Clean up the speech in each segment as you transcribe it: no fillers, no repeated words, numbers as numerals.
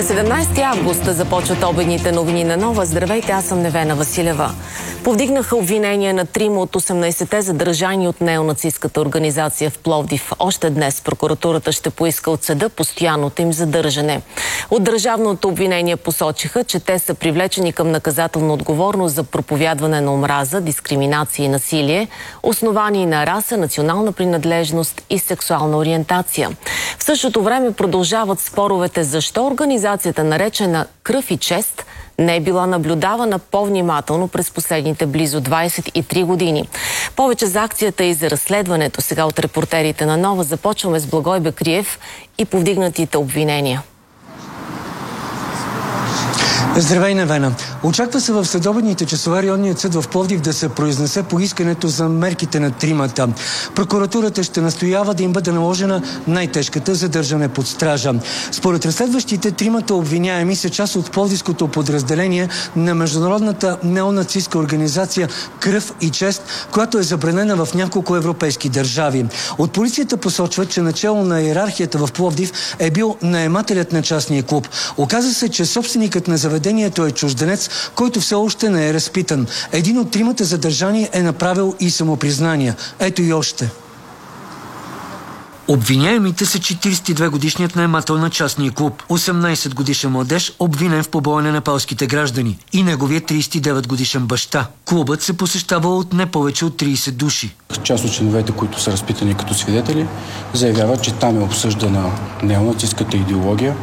17 август започват обедните новини на Нова. Здравейте, аз съм Невена Василева. Повдигнаха обвинения на 3 от 18-те задържани от неонацистката организация в Пловдив. Още днес прокуратурата ще поиска от съда постоянното им задържане. От държавното обвинение посочиха, че те са привлечени към наказателна отговорност за проповядване на омраза, дискриминация и насилие, основани на раса, национална принадлежност и сексуална ориентация. В същото време продължават споровете защо организацията, наречена Кръв и чест, не е била наблюдавана по-внимателно през последните близо 23 години. Повече за акцията и за разследването сега от репортерите на Нова. Започваме с Благой Бекриев и повдигнатите обвинения. Здравей, Невена. Очаква се в следобедните часове районният съд в Пловдив да се произнесе по искането за мерките на тримата. Прокуратурата ще настоява да им бъде наложена най-тежката задържане под стража. Според разследващите, тримата обвиняеми са част от пловдивското подразделение на международната неонацистка организация Кръв и чест, която е забранена в няколко европейски държави. От полицията посочват, че начело на иерархията в Пловдив е бил наемателят на частния клуб. Оказа се, че собственикът на заведението е чужденец, който все още не е разпитан. Един от тримата задържани е направил и самопризнания. Ето и още. Обвиняемите са 42-годишният наемател на частния клуб, 18-годишен младеж, обвинен в побоя на непалските граждани, и неговият 39-годишен баща. Клубът се посещава от не повече от 30 души. Част от членовете, които са разпитани като свидетели, заявяват, че там е обсъждана неонацистката идеология.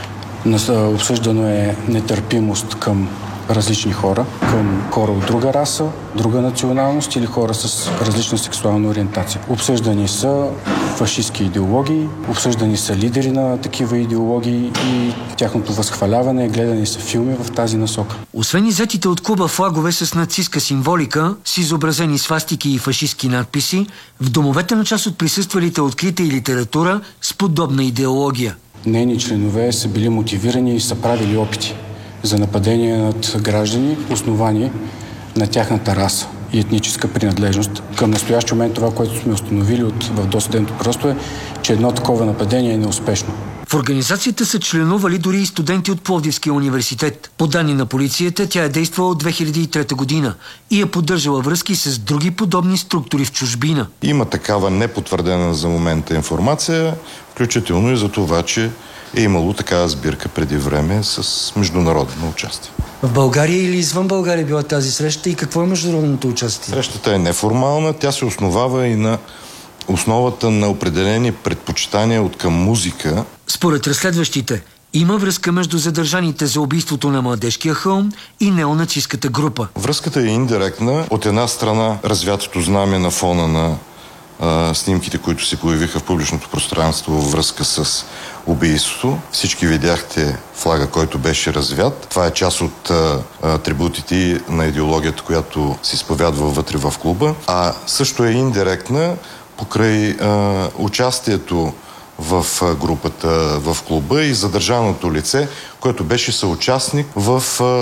Обсъждано е нетърпимост към различни хора, към хора от друга раса, друга националност или хора с различна сексуална ориентация. Обсъждани са фашистски идеологии, обсъждани са лидери на такива идеологии и тяхното възхваляване, гледани са филми в тази насока. Освен иззетите от клуба флагове с нацистка символика, с изобразени свастики и фашистски надписи, в домовете на част от присъствалите открита и литература с подобна идеология. Нейни членове са били мотивирани и са правили опити за нападение над граждани, основани на тяхната раса и етническа принадлежност. Към настоящ момент това, което сме установили в досъдебното производство е, че едно такова нападение е неуспешно. В организацията са членували дори и студенти от Пловдивския университет. По данни на полицията, тя е действала от 2003 година и е поддържала връзки с други подобни структури в чужбина. Има такава непотвърдена за момента информация, включително и за това, че е имало такава сбирка преди време с международно участие. В България или извън България била тази среща и какво е международното участие? Срещата е неформална, тя се основава и на основата на определени предпочитания от към музика. Според разследващите, има връзка между задържаните за убийството на Младежкия хълм и неонацистката група. Връзката е индиректна. От една страна развятото знаме на фона на снимките, които се появиха в публичното пространство във връзка с убийството. Всички видяхте флага, който беше развят. Това е част от атрибутите на идеологията, която се изповядва вътре в клуба. А също е индиректна покрай участието в групата, в клуба и задържаното лице, което беше съучастник в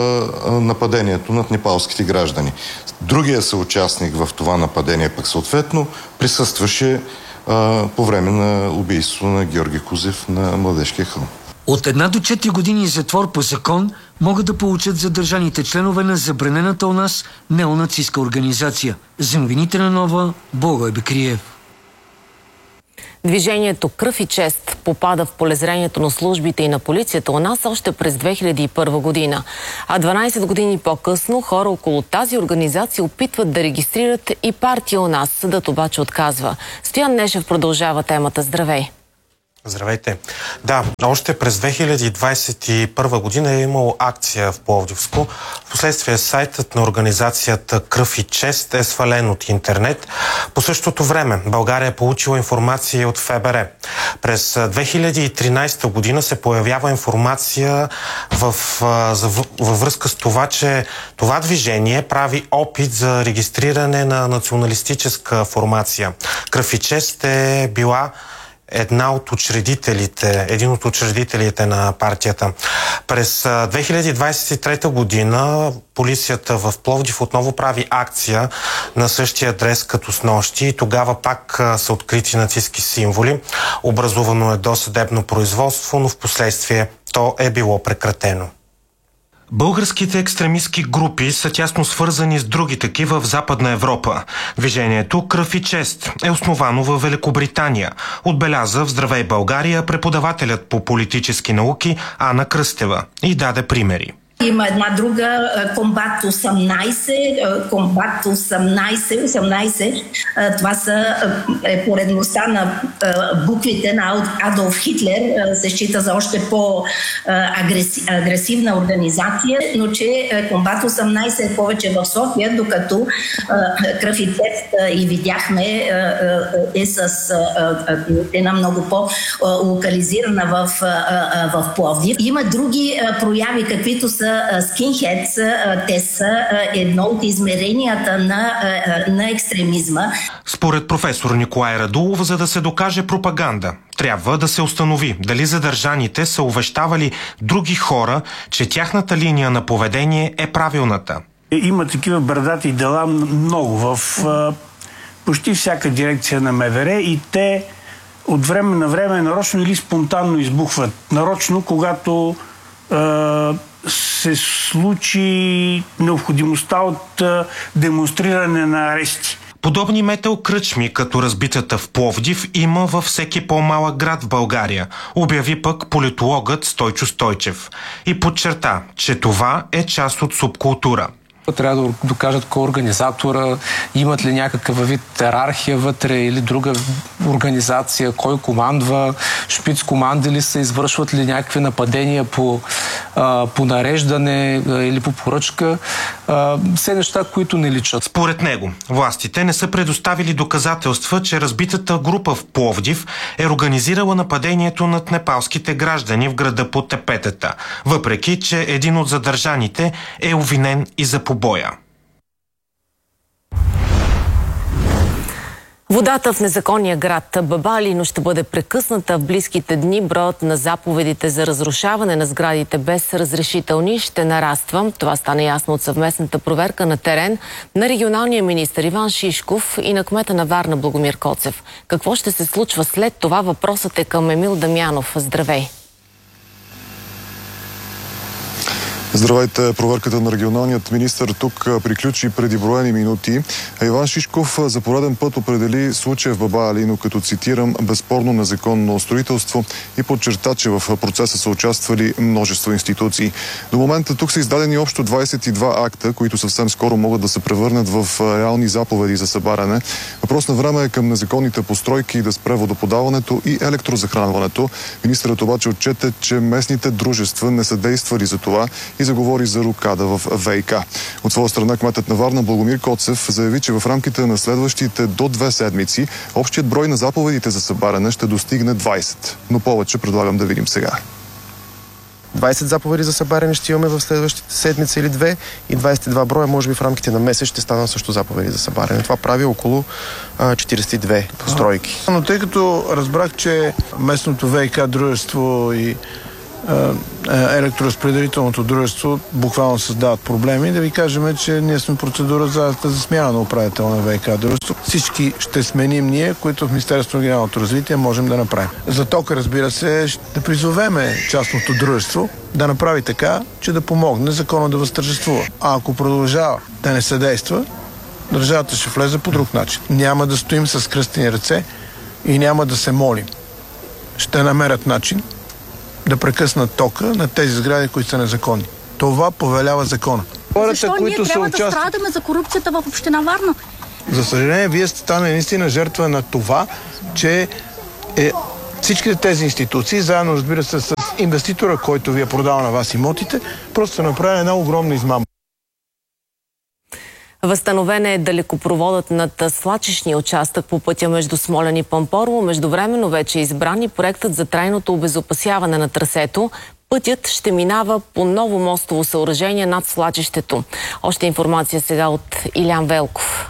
нападението над непалските граждани. Другия съучастник в това нападение пък съответно присъстваше по време на убийството на Георги Кузев на Младежкия хълм. От 1 до 4 години затвор по закон могат да получат задържаните членове на забранената у нас неонацистка организация. За новините на Нова, Благой Бекриев. Движението Кръв и чест попада в полезрението на службите и на полицията у нас още през 2001 година. А 12 години по-късно хора около тази организация опитват да регистрират и партия у нас. Съдът обаче отказва. Стоян Нешев продължава темата. Здравей! Здравейте! Да, още през 2021 година е имало акция в Пловдивско. Впоследствие сайтът на организацията Кръв и чест е свален от интернет. По същото време България е получила информация от ФБР. През 2013 година се появява информация във връзка с това, че това движение прави опит за регистриране на националистическа формация. Кръв и чест е била един от учредителите на партията. През 2023 година полицията в Пловдив отново прави акция на същия адрес като снощи и тогава пак са открити нацистки символи. Образувано е досъдебно производство, но в последствие то е било прекратено. Българските екстремистски групи са тясно свързани с други такива в Западна Европа. Движението Кръв и чест е основано в Великобритания, отбеляза в Здравей България преподавателят по политически науки Ана Кръстева и даде примери. Има една друга, Комбат 18, това са поредността на буквите на Адолф Хитлер, се счита за още по-агресивна организация, но че Комбат 18 е повече в София, докато Кръв и чест и видяхме е с една много по-локализирана в Пловдив. Има други прояви, каквито са скинхедс, те са едно от измеренията на екстремизма. Според професор Николай Радулов, за да се докаже пропаганда, трябва да се установи дали задържаните са увещавали други хора, че тяхната линия на поведение е правилната. Има такива бърдати дела много в почти всяка дирекция на МВР и те от време на време нарочно или спонтанно избухват. Нарочно, когато се случи необходимостта от демонстриране на арести. Подобни метал кръчми, като разбитата в Пловдив, има във всеки по-малък град в България, обяви пък политологът Стойчо Стойчев. И подчерта, че това е част от субкултура. Трябва да докажат кой организатора, имат ли някакъв вид иерархия вътре или друга организация, кой командва, шпиц команди ли са, извършват ли някакви нападения по нареждане или по поръчка. Все неща, които не личат. Според него, властите не са предоставили доказателства, че разбитата група в Пловдив е организирала нападението над непалските граждани в града по Тепетата, въпреки че един от задържаните е обвинен и за побоя. Водата в незаконния град Баба Алино ще бъде прекъсната. В близките дни броят на заповедите за разрушаване на сградите без разрешителни ще нараства. Това стана ясно от съвместната проверка на терен на регионалния министър Иван Шишков и на кмета на Варна Благомир Коцев. Какво ще се случва след това? Въпросът е към Емил Дамянов. Здравей! Здравейте! Проверката на регионалният министър тук приключи преди броени минути. Иван Шишков за пореден път определи случая в Баба Алино като, цитирам, безспорно незаконно строителство и подчерта, че в процеса са участвали множество институции. До момента тук са издадени общо 22 акта, които съвсем скоро могат да се превърнат в реални заповеди за събаряне. Въпрос на време е към незаконните постройки да спре водоподаването и електрозахранването. Министърът обаче отчете, че местните дружества не са действали за това и заговори за рокада в ВиК. От своя страна кметът на Варна Благомир Коцев заяви, че в рамките на следващите до 2 седмици общият брой на заповедите за събаряне ще достигне 20. Но повече предлагам да видим сега. 20 заповеди за събаряне ще имаме в следващите седмица или 2 и 22 броя, може би в рамките на месец ще станат също заповеди за събаряне. Това прави около 42 постройки. Но тъй като разбрах, че местното ВиК дружество и електроразпределителното дружество буквално създават проблеми, да ви кажем, че ние сме процедура за смяна на управител на ВиК дружество. Всички ще сменим ние, които в Министерството на регионалното развитие можем да направим. За тока, разбира се, ще призовеме частното дружество да направи така, че да помогне закона да възтържествува. А ако продължава да не съдейства, държавата ще влезе по друг начин. Няма да стоим с кръстени ръце и няма да се молим. Ще намерят начин да прекъснат тока на тези сгради, които са незаконни. Това повелява закона. Защо ние трябва да страдаме за корупцията в община Варна? За съжаление, вие сте станали наистина жертва на това, че всичките тези институции, заедно, разбира се, с инвеститора, който ви е продал на вас имотите, просто направи една огромна измама. Възстановен е далекопроводът над свлачищния участък по пътя между Смолян и Пампорово. Междувременно вече е избран и проектът за трайното обезопасяване на трасето. Пътят ще минава по ново мостово съоръжение над свлачището. Още информация сега от Илян Велков.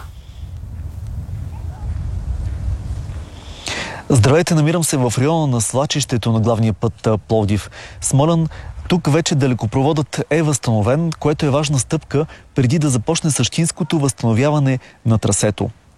Здравейте, намирам се в района на свлачището на главния път Пловдив Смолян. Тук вече далекопроводът е възстановен, което е важна стъпка преди да започне същинското възстановяване на трасето.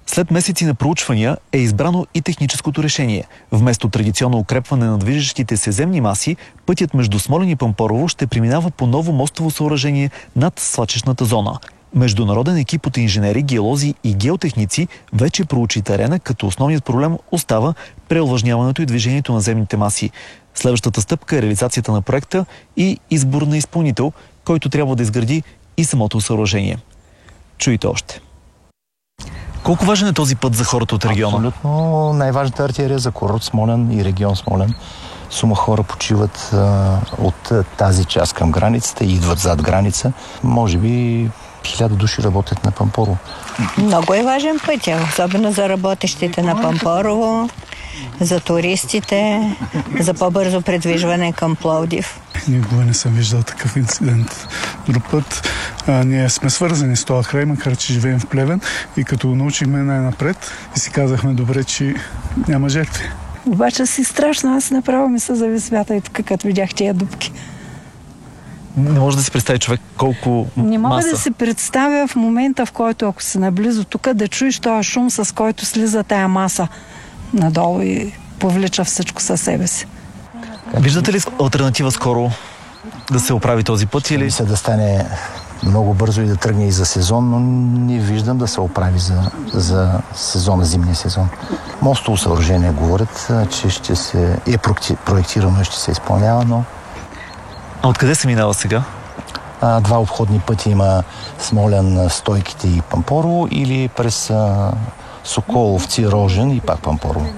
След месеци на проучвания е избрано и техническото решение. Вместо традиционно укрепване на движещите се земни маси, пътят между Смолян и Пампорово ще преминава по ново мостово съоръжение над свлачищната зона. Международен екип от инженери, геолози и геотехници вече проучи терена, като основният проблем остава преовлажняването и движението на земните маси. Следващата стъпка е реализацията на проекта и избор на изпълнител, който трябва да изгради и самото съоръжение. Чуйте още. Колко важен е този път за хората от региона? Абсолютно най-важната артерия за курорт Смолян и регион Смолян. Сума хора почиват от тази част към границата и идват зад граница. Може би 1000 души работят на Пампорово. Много е важен път, особено за работещите на Пампорово, за туристите, за по-бързо придвижване към Пловдив. Никога не съм виждал такъв инцидент. Друг път ние сме свързани с този край, макар че живеем в Плевен, и като научихме най-напред и си казахме добре, че няма жертви. Обаче си страшно, аз направо ми се зави свята и тук, като видях тия дупки. Не може да си представи човек колко Не мога маса. да си представя в момента, в който, ако си наблизо тук, да чуеш този шум, с който слиза тая маса надолу и повлича всичко със себе си. Виждате ли алтернатива скоро да се оправи този път? Или се да стане много бързо и да тръгне и за сезон, но не виждам да се оправи за сезона, зимния сезон. Мостово съоръжение говорят, че ще се е проектирано и ще се изпълнява, но... А откъде се минава сега? Два обходни пъти има Смолян, Стойките и Пампорово, или през Соколовци, Рожен и пак Пампорово.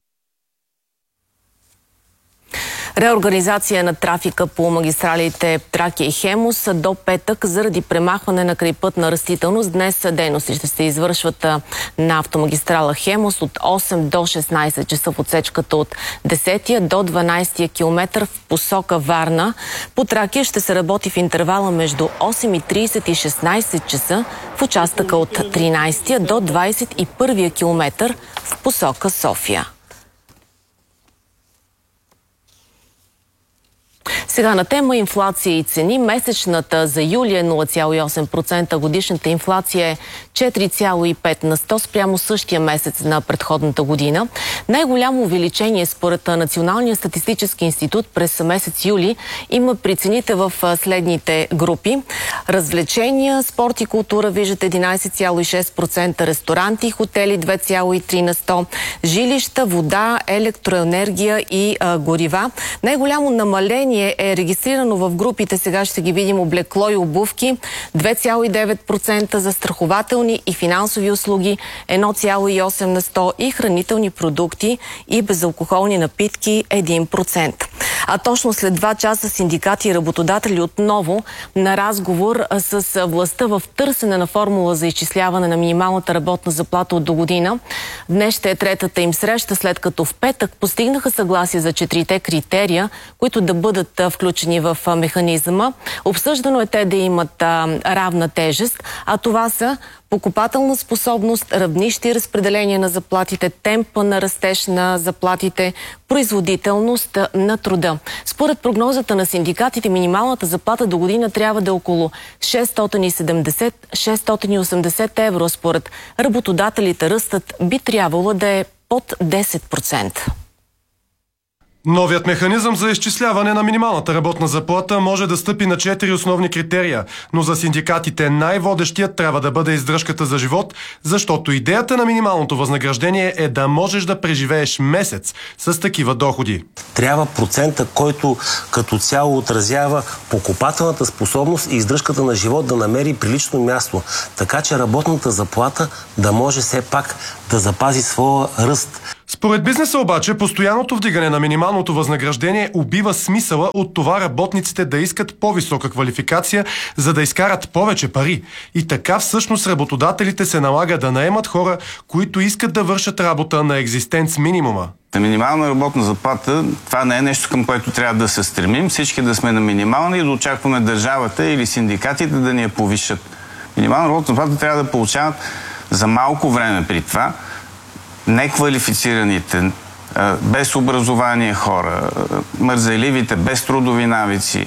Реорганизация на трафика по магистралите Тракия и Хемус до петък заради премахване на крайпътна растителност. Днес дейности ще се извършват на автомагистрала Хемус от 8 до 16 часа в отсечката от 10 до 12 километър в посока Варна. По Тракия ще се работи в интервала между 8:30 и 16 часа в участъка от 13 до 21 километър в посока София. Сега на тема инфлация и цени. Месечната за юли е 0,8%, годишната инфлация е 4,5% спрямо същия месец на предходната година. Най-голямо увеличение според Националния статистически институт през месец юли има при цените в следните групи. Развлечения, спорт и култура, виждате 11,6%, ресторанти, хотели 2,3%, жилища, вода, електроенергия и горива. Най-голямо намаление е регистрирано в групите, сега ще ги видим, облекло и обувки 2,9%, застрахователни и финансови услуги 1,8% и хранителни продукти и безалкохолни напитки 1%. А точно след 2 часа синдикати и работодатели отново на разговор с властта в търсене на формула за изчисляване на минималната работна заплата от до година. Днес ще е третата им среща, след като в петък постигнаха съгласие за 4-те критерия, които да бъдат включени в механизма. Обсъждано е те да имат равна тежест, а това са покупателна способност, равнище и разпределение на заплатите, темпа на растеж на заплатите, производителност на труда. Според прогнозата на синдикатите, минималната заплата до година трябва да е около 670-680 евро. Според работодателите ръстът би трябвало да е под 10%. Новият механизъм за изчисляване на минималната работна заплата може да стъпи на 4 основни критерия, но за синдикатите най-водещият трябва да бъде издръжката за живот, защото идеята на минималното възнаграждение е да можеш да преживееш месец с такива доходи. Трябва процента, който като цяло отразява покупателната способност и издръжката на живот да намери прилично място, така че работната заплата да може все пак да запази своя ръст. Според бизнеса обаче, постоянното вдигане на минималното възнаграждение убива смисъла от това работниците да искат по-висока квалификация, за да изкарат повече пари. И така всъщност работодателите се налага да наемат хора, които искат да вършат работа на екзистенц минимума. Минимална работна заплата, това не е нещо, към което трябва да се стремим. Всички да сме на минимална и да очакваме държавата или синдикатите да ни я повишат. Минимална работна заплата трябва да получават за малко време при това неквалифицираните, без образование хора, мързеливите, без трудови навици.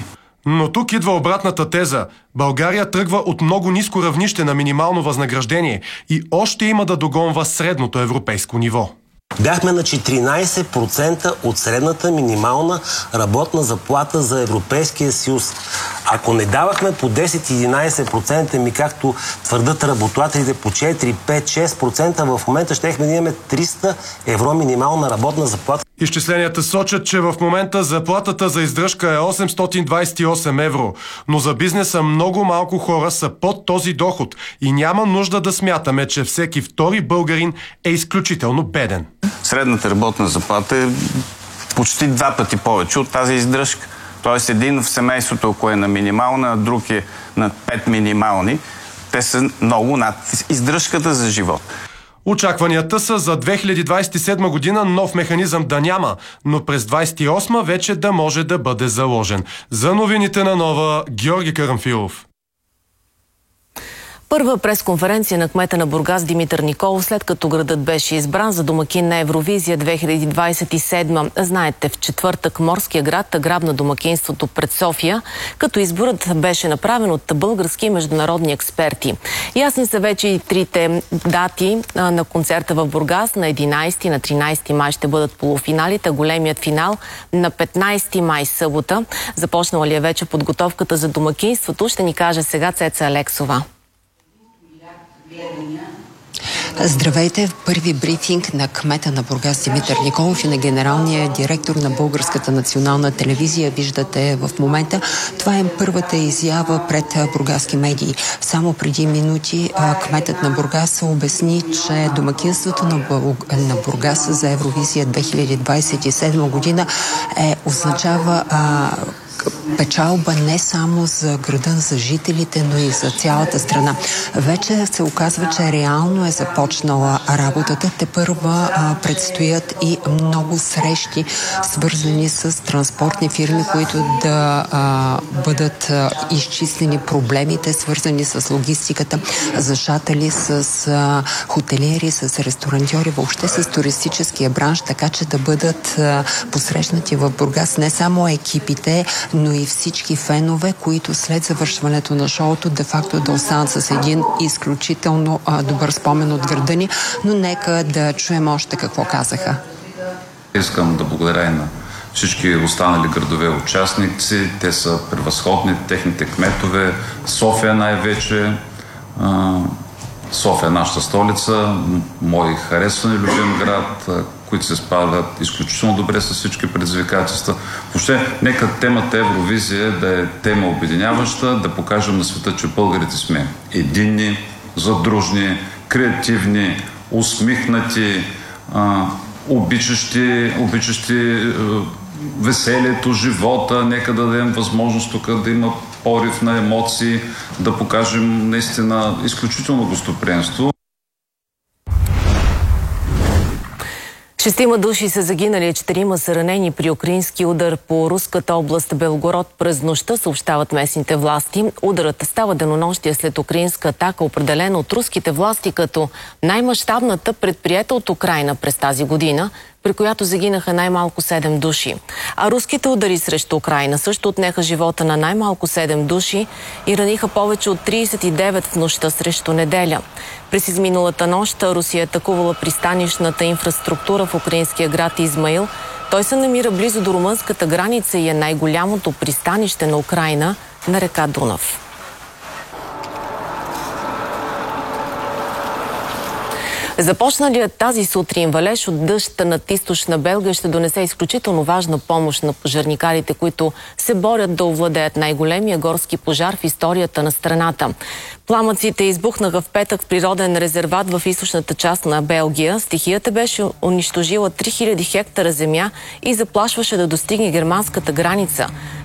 Но тук идва обратната теза. България тръгва от много ниско равнище на минимално възнаграждение и още има да догонва средното европейско ниво. Бяхме на 14% от средната минимална работна заплата за Европейския съюз. Ако не давахме по 10-11%, както твърдат работодателите по 4, 5, 6%, в момента щехме да имаме 300 евро минимална работна заплата. Изчисленията сочат, че в момента заплатата за издръжка е 828 евро, но за бизнеса много малко хора са под този доход и няма нужда да смятаме, че всеки втори българин е изключително беден. Средната работна заплата е почти 2 пъти повече от тази издръжка. Тоест един в семейството, ако е на минимална, а друг е на 5 минимални, те са много над издръжката за живот. Очакванията са за 2027 година нов механизъм да няма, но през 2028 вече да може да бъде заложен. За новините на Нова, Георги Карамфилов. Първа пресконференция на кмета на Бургас Димитър Николов, след като градът беше избран за домакин на Евровизия 2027. Знаете, в четвъртък морския град грабна домакинството пред София, като изборът беше направен от български и международни експерти. Ясни са вече и трите дати на концерта в Бургас. На 11 и на 13 май ще бъдат полуфиналите, големият финал на 15 май събота. Започнала ли е вече подготовката за домакинството, ще ни каже сега Цеца Алексова. Здравейте! Първи брифинг на кмета на Бургас Димитър Николов и на генералния директор на Българската национална телевизия. Виждате в момента. Това е първата изява пред бургаски медии. Само преди минути кметът на Бургас обясни, че домакинството на Бургас за Евровизия 2027 година означава печалба не само за града, за жителите, но и за цялата страна. Вече се оказва, че реално е започнала работата. Тепърва предстоят и много срещи, свързани с транспортни фирми, които да бъдат изчислени проблемите, свързани с логистиката, за шатали, с хотелиери, с ресторантьори, въобще с туристическия бранш, така че да бъдат посрещнати в Бургас не само екипите, но и всички фенове, които след завършването на шоуто де-факто да останат с един изключително добър спомен от града ни, но нека да чуем още какво казаха. Искам да благодаря и на всички останали градове участници. Те са превъзходни, техните кметове. София най-вече. София е нашата столица, мой харесван и любим град, които се справят изключително добре с всички предизвикателства. Въобще, нека темата Евровизия да е тема обединяваща, да покажем на света, че българите сме единни, задружни, креативни, усмихнати, обичащи веселието, живота. Нека да дадем възможност тук да има порив на емоции, да покажем наистина изключително гостоприемство. 6 души са загинали, 4 са ранени при украински удар по руската област Белгород през нощта, съобщават местните власти. Ударът става денонощие след украинска атака, определена от руските власти като най-мащабната предприета от Украйна през тази година, при която загинаха най-малко 7 души. А руските удари срещу Украйна също отнеха живота на най-малко 7 души и раниха повече от 39 в нощта срещу неделя. През изминалата нощ Русия е атакувала пристанищната инфраструктура в украинския град Измаил. Той се намира близо до румънската граница и е най-голямото пристанище на Украйна на река Дунав. Започналият тази сутрин валеж от дъжд над източна Белгия ще донесе изключително важна помощ на пожарникарите, които се борят да овладеят най-големия горски пожар в историята на страната. Пламъците избухнаха в петък в природен резерват в източната част на Белгия. Стихията беше унищожила 3000 хектара земя и заплашваше да достигне германската граница.